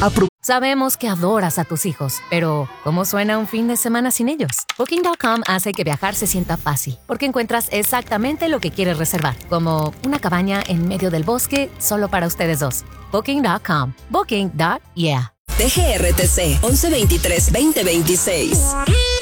Sabemos que adoras a tus hijos, pero ¿cómo suena un fin de semana sin ellos? Booking.com hace que viajar se sienta fácil, porque encuentras exactamente lo que quieres reservar, como una cabaña en medio del bosque solo para ustedes dos. Booking.com. Booking.yeah. TGRTC 1123-2026.